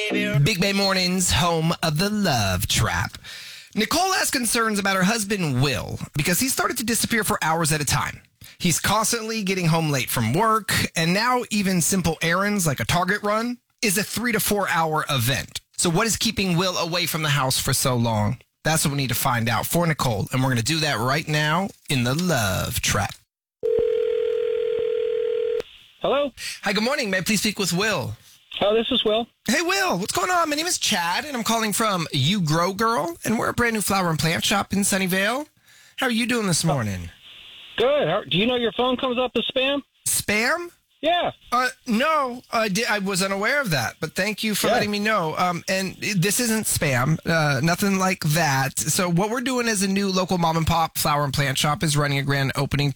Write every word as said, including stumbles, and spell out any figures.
baby. Big Bay Mornings, home of the Love Trap. Nicole has concerns about her husband, Will, because he started to disappear for hours at a time. He's constantly getting home late from work, and now even simple errands like a Target run is a three to four hour event. So what is keeping Will away from the house for so long? That's what we need to find out for Nicole, and we're going to do that right now in the Love Trap. Hello? Hi, good morning. May I please speak with Will? Oh, this is Will. Hey, Will, what's going on? My name is Chad, and I'm calling from You Grow Girl, and we're a brand new flower and plant shop in Sunnyvale. How are you doing this morning? Good. How, do you know your phone comes up as spam? Spam? Yeah. Uh, no, I, di- I was unaware of that, but thank you for Yeah. letting me know. Um, and this isn't spam, uh, nothing like that. So what we're doing as a new local mom and pop flower and plant shop is running a grand opening